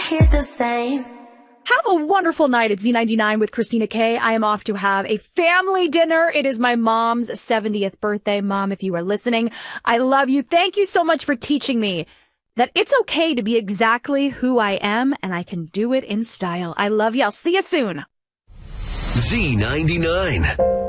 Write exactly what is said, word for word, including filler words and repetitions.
hear the same. Have a wonderful night at Z ninety-nine with Christina K. I am off to have a family dinner. It is my mom's seventieth birthday. Mom, if you are listening, I love you. Thank you so much for teaching me that it's okay to be exactly who I am, and I can do it in style. I love you. I'll see you soon. Z ninety-nine.